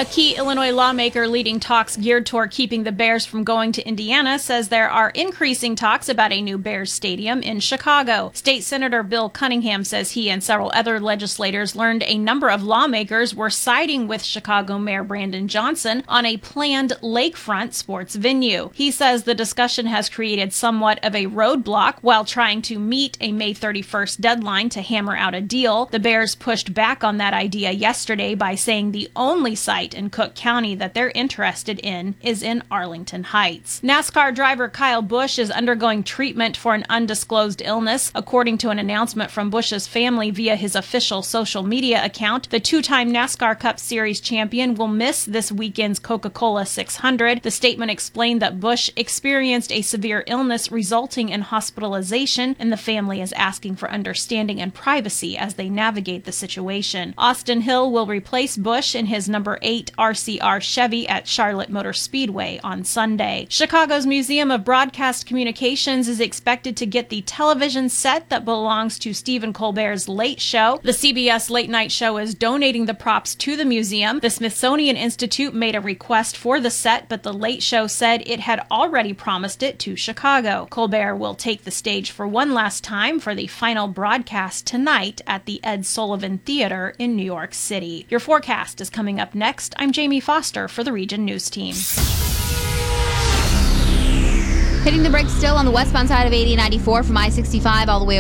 A key Illinois lawmaker leading talks geared toward keeping the Bears from going to Indiana says there are increasing talks about a new Bears stadium in Chicago. State Senator Bill Cunningham says he and several other legislators learned a number of lawmakers were siding with Chicago Mayor Brandon Johnson on a planned lakefront sports venue. He says the discussion has created somewhat of a roadblock while trying to meet a May 31st deadline to hammer out a deal. The Bears pushed back on that idea yesterday by saying the only site in Cook County that they're interested in is in Arlington Heights. NASCAR driver Kyle Busch is undergoing treatment for an undisclosed illness. According to an announcement from Busch's family via his official social media account, the two-time NASCAR Cup Series champion will miss this weekend's Coca-Cola 600. The statement explained that Busch experienced a severe illness resulting in hospitalization, and the family is asking for understanding and privacy as they navigate the situation. Austin Hill will replace Busch in his number 8 RCR Chevy at Charlotte Motor Speedway on Sunday. Chicago's Museum of Broadcast Communications is expected to get the television set that belongs to Stephen Colbert's Late Show. The CBS Late Night Show is donating the props to the museum. The Smithsonian Institute made a request for the set, but the Late Show said it had already promised it to Chicago. Colbert will take the stage for one last time for the final broadcast tonight at the Ed Sullivan Theater in New York City. Your forecast is coming up next. I'm Jamie Foster for the Region News Team. Hitting the brakes still on the westbound side of 80 and 94 from I-65 all the way